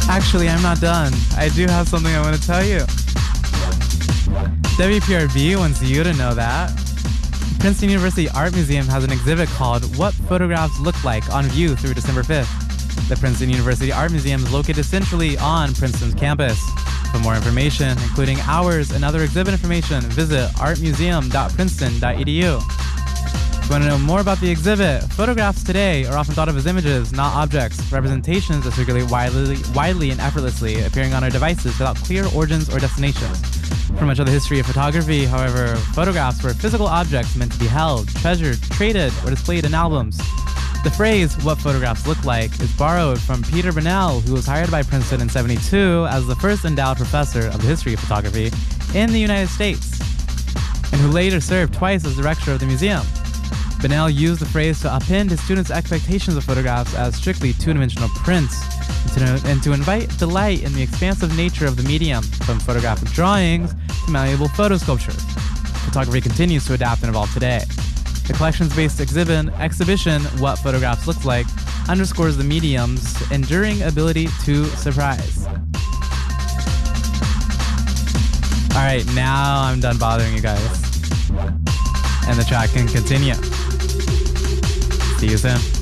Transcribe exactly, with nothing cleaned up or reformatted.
Actually, I'm not done. I do have something I want to tell you. W P R B wants you to know that Princeton University Art Museum has an exhibit called What Photographs Look Like on view through December fifth. The Princeton University Art Museum is located centrally on Princeton's campus. For more information, including hours and other exhibit information, visit art museum dot princeton dot e d u. If you want to know more about the exhibit, photographs today are often thought of as images, not objects, representations that circulate widely, widely and effortlessly, appearing on our devices without clear origins or destinations. For much of the history of photography, however, photographs were physical objects meant to be held, treasured, traded, or displayed in albums. The phrase, what photographs look like, is borrowed from Peter Burnell, who was hired by Princeton in seventy-two as the first endowed professor of the history of photography in the United States, and who later served twice as director of the museum. Burnell used the phrase to upend his students' expectations of photographs as strictly two-dimensional prints, and to, and to invite delight in the expansive nature of the medium, from photographic drawings to malleable photo sculptures. Photography continues to adapt and evolve today. The collections-based exhibit, exhibition, What Photographs Look Like, underscores the medium's enduring ability to surprise. Alright, now I'm done bothering you guys. And the track can continue. See you soon.